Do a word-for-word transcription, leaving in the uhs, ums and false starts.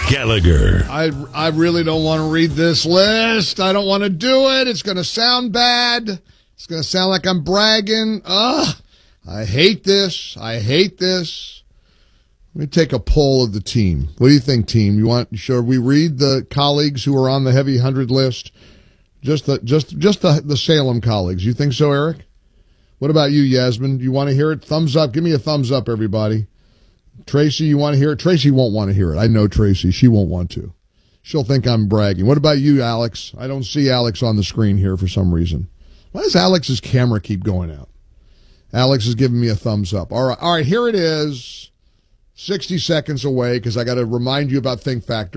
Gallagher. I, I really don't want to read this list. I don't want to do it. It's going to sound bad. It's going to sound like I'm bragging. Ugh. I hate this. I hate this. Let me take a poll of the team. What do you think, team? You want? Should we read the colleagues who are on the heavy hundred list? Just the just just the the Salem colleagues. You think so, Eric? What about you, Yasmin? Do you want to hear it? Thumbs up. Give me a thumbs up, everybody. Tracy, you want to hear it? Tracy won't want to hear it. I know Tracy. She won't want to. She'll think I'm bragging. What about you, Alex? I don't see Alex on the screen here for some reason. Why does Alex's camera keep going out? Alex is giving me a thumbs up. All right, all right, here it is. sixty seconds away because I got to remind you about Think Factor.